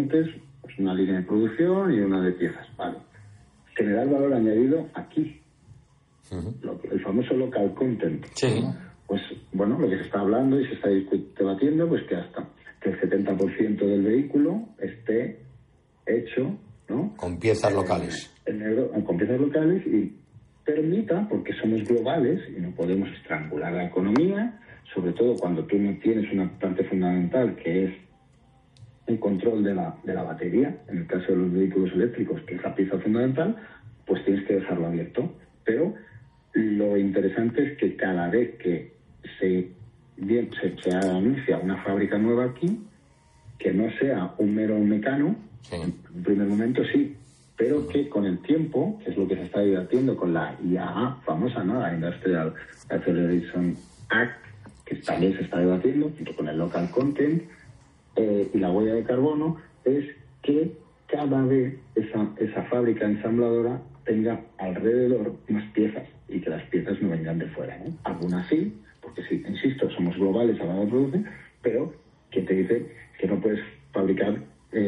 montes pues una línea de producción y una de piezas, vale. Generar valor añadido aquí, el famoso local content. Sí. ¿No? Pues bueno, lo que se está hablando y se está debatiendo, pues que hasta que el 70% del vehículo esté hecho, ¿no?, con piezas locales. Con piezas locales, y permita, porque somos globales y no podemos estrangular la economía, sobre todo cuando tú no tienes una parte fundamental que es el control de la batería, en el caso de los vehículos eléctricos, que es la pieza fundamental, pues tienes que dejarlo abierto. Pero lo interesante es que cada vez que se anuncia una fábrica nueva aquí, que no sea un mero mecano, en un primer momento sí, pero que con el tiempo, que es lo que se está debatiendo con la IAA famosa, ¿no?, la Industrial Acceleration Act, que también se está debatiendo junto con el local content y la huella de carbono, es que cada vez esa fábrica ensambladora tenga alrededor más piezas y que las piezas no vengan de fuera, ¿no? Algunas sí, porque sí, insisto, somos globales a la hora de producir, pero que te dice que no puedes fabricar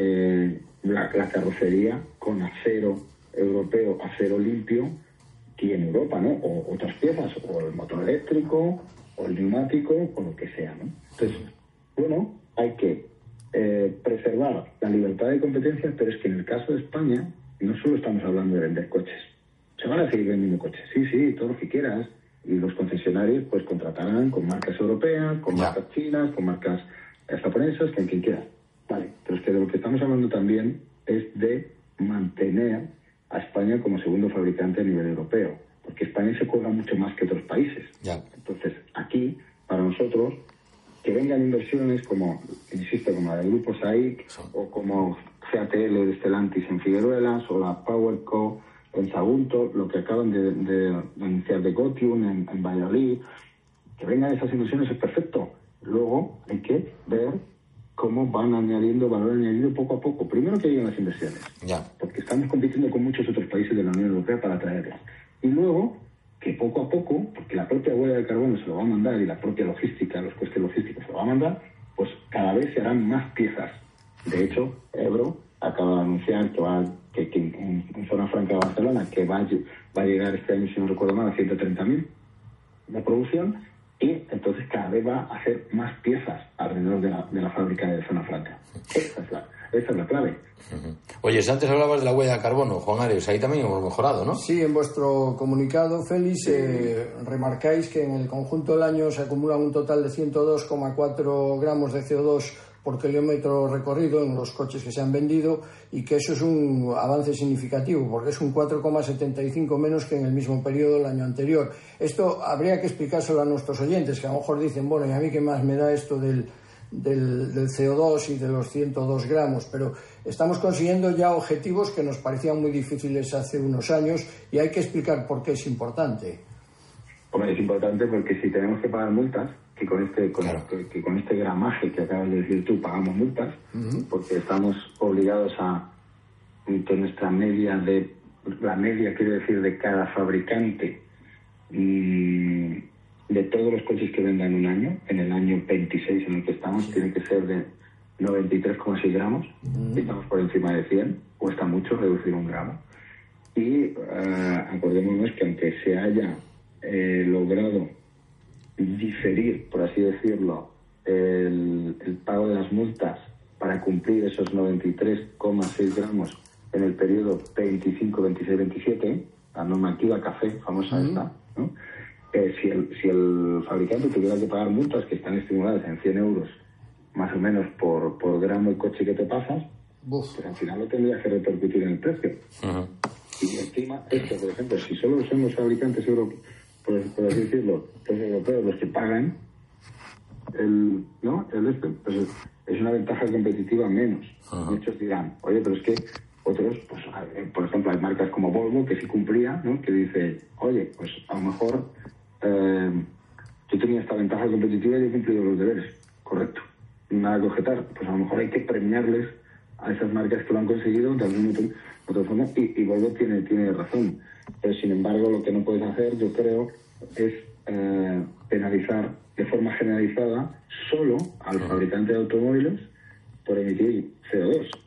la carrocería con acero europeo, acero limpio, aquí en Europa, ¿no? O otras piezas, o el motor eléctrico, o el neumático, o lo que sea, ¿no? Entonces, bueno, hay que preservar la libertad de competencia, pero es que en el caso de España no solo estamos hablando de vender coches. Se van a seguir vendiendo coches, sí, todo lo que quieras, y los concesionarios pues contratarán con marcas europeas, con marcas chinas, con marcas japonesas, con quien quiera. Vale, pero es que de lo que estamos hablando también es de mantener a España como segundo fabricante a nivel europeo, porque España se juega mucho más que otros países. Entonces, aquí, para nosotros, que vengan inversiones como, insisto, como la de Grupo SAIC, o como CATL de Stellantis en Figueruelas, o la PowerCo en Sagunto, lo que acaban de anunciar de Gotium en Valladolid, que vengan esas inversiones es perfecto. Luego hay que ver cómo van añadiendo valor añadido poco a poco. Primero que lleguen las inversiones, porque estamos compitiendo con muchos otros países de la Unión Europea para traerlas. Y luego que poco a poco, porque la propia huella de carbono se lo va a mandar y la propia logística, los costes logísticos se lo va a mandar, pues cada vez se harán más piezas. De hecho, Ebro acaba de anunciar que en Zona Franca de Barcelona, que va a llegar este año, si no recuerdo mal, a 130.000 de producción, y entonces cada vez va a hacer más piezas alrededor de la fábrica de Zona Franca. Esa es la clave. Oye, si antes hablabas de la huella de carbono, Juan Ares, ahí también hemos mejorado, ¿no? Sí, en vuestro comunicado, Félix, remarcáis que en el conjunto del año se acumulan un total de 102,4 gramos de CO2 por kilómetro recorrido en los coches que se han vendido, y que eso es un avance significativo, porque es un 4,75 menos que en el mismo periodo del año anterior. Esto habría que explicárselo a nuestros oyentes, que a lo mejor dicen, bueno, ¿y a mí qué más me da esto del CO2 y de los 102 gramos? Pero estamos consiguiendo ya objetivos que nos parecían muy difíciles hace unos años, y hay que explicar por qué es importante. Hombre, es importante porque si tenemos que pagar multas, que con este gramaje que acabas de decir tú pagamos multas, porque estamos obligados a que nuestra media la media quiere decir de cada fabricante y de todos los coches que vendan un año, en el año 26 en el que estamos, tiene que ser de 93,6 gramos, si estamos por encima de 100, cuesta mucho reducir un gramo. Y acordémonos que aunque se haya logrado diferir, por así decirlo, el pago de las multas para cumplir esos 93,6 gramos en el periodo 25, 26, 27, la normativa café, famosa esta, ¿no? Si el fabricante tuviera que pagar multas que están estimuladas en 100 euros más o menos por gramo de coche que te pasas, pues al final lo tendrías que repercutir en el precio. Y encima, esto, por ejemplo, si solo son los fabricantes europeos, por así decirlo, los europeos los que pagan pues es una ventaja competitiva menos. Muchos dirán, oye, pero es que otros, pues por ejemplo, hay marcas como Volvo que sí cumplía, ¿no?, que dice, oye, pues a lo mejor yo tenía esta ventaja competitiva y he cumplido los deberes, correcto, nada que objetar. Pues a lo mejor hay que premiarles a esas marcas que lo han conseguido de alguna otra forma, y Volvo tiene razón. Pero sin embargo, lo que no puedes hacer, yo creo, es penalizar de forma generalizada solo al fabricante de automóviles por emitir CO2.